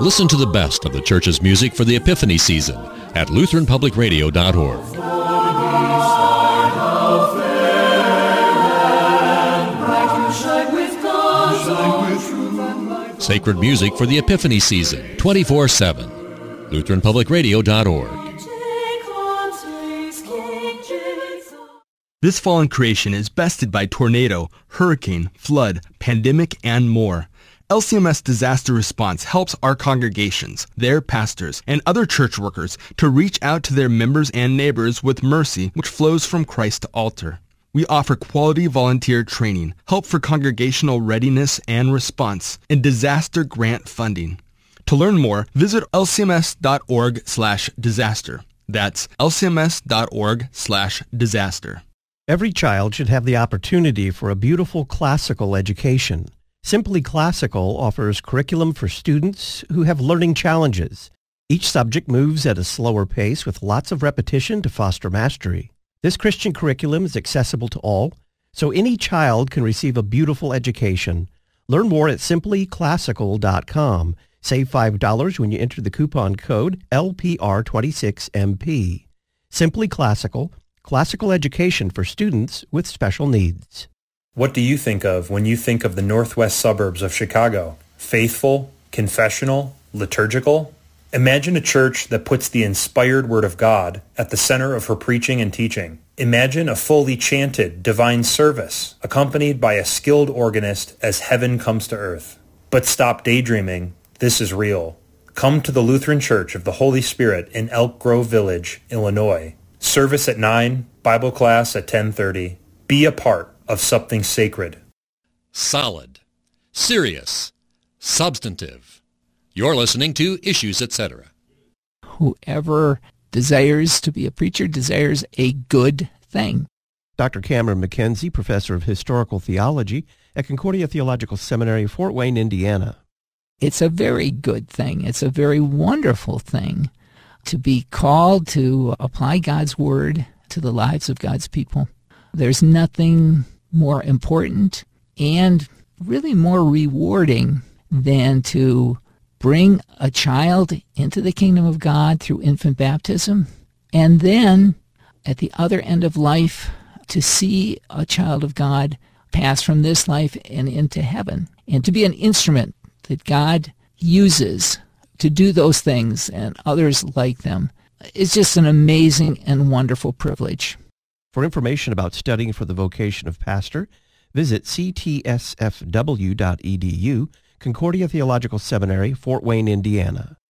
Listen to the best of the church's music for the Epiphany season at LutheranPublicRadio.org. Sacred music for the Epiphany season, 24/7. LutheranPublicRadio.org. This fallen creation is bested by tornado, hurricane, flood, pandemic, and more. LCMS Disaster Response helps our congregations, their pastors, and other church workers to reach out to their members and neighbors with mercy which flows from Christ to altar. We offer quality volunteer training, help for congregational readiness and response, and disaster grant funding. To learn more, visit lcms.org/disaster. That's lcms.org/disaster. Every child should have the opportunity for a beautiful classical education. Simply Classical offers curriculum for students who have learning challenges. Each subject moves at a slower pace with lots of repetition to foster mastery. This Christian curriculum is accessible to all, so any child can receive a beautiful education. Learn more at simplyclassical.com. Save $5 when you enter the coupon code LPR26MP. Simply Classical, classical education for students with special needs. What do you think of when you think of the northwest suburbs of Chicago? Faithful, confessional, liturgical? Imagine a church that puts the inspired Word of God at the center of her preaching and teaching. Imagine a fully chanted divine service accompanied by a skilled organist as heaven comes to earth. But stop daydreaming. This is real. Come to the Lutheran Church of the Holy Spirit in Elk Grove Village, Illinois. Service at 9, Bible class at 10:30. Be a part of something sacred. Solid, serious, substantive. You're listening to Issues, Etc. Whoever desires to be a preacher desires a good thing. Dr. Cameron McKenzie, professor of historical theology at Concordia Theological Seminary, Fort Wayne, Indiana. It's a very good thing. It's a very wonderful thing to be called to apply God's word to the lives of God's people. There's nothing more important and really more rewarding than to bring a child into the kingdom of God through infant baptism, and then at the other end of life to see a child of God pass from this life and into heaven, and to be an instrument that God uses to do those things and others like them. It's just an amazing and wonderful privilege. For information about studying for the vocation of pastor, visit ctsfw.edu, Concordia Theological Seminary, Fort Wayne, Indiana.